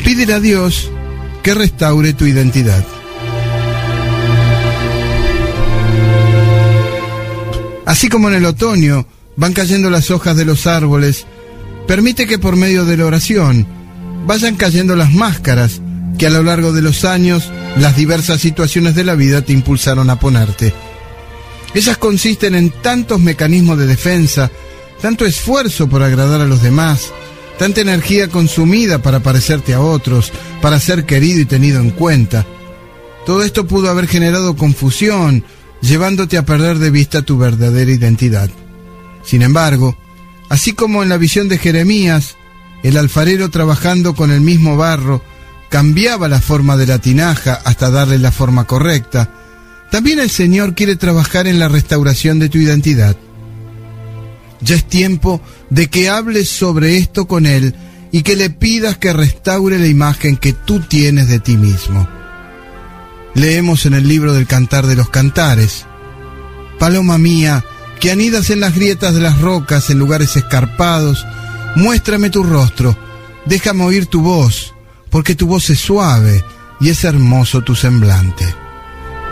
Pídele a Dios que restaure tu identidad. Así como en el otoño van cayendo las hojas de los árboles, permite que por medio de la oración vayan cayendo las máscaras que a lo largo de los años las diversas situaciones de la vida te impulsaron a ponerte. Ellas consisten en tantos mecanismos de defensa, tanto esfuerzo por agradar a los demás, tanta energía consumida para parecerte a otros, para ser querido y tenido en cuenta. Todo esto pudo haber generado confusión, llevándote a perder de vista tu verdadera identidad. Sin embargo, así como en la visión de Jeremías, el alfarero trabajando con el mismo barro cambiaba la forma de la tinaja hasta darle la forma correcta, también el Señor quiere trabajar en la restauración de tu identidad. Ya es tiempo de que hables sobre esto con Él y que le pidas que restaure la imagen que tú tienes de ti mismo. Leemos en el libro del Cantar de los Cantares: Paloma mía, que anidas en las grietas de las rocas, en lugares escarpados, muéstrame tu rostro, déjame oír tu voz, porque tu voz es suave y es hermoso tu semblante.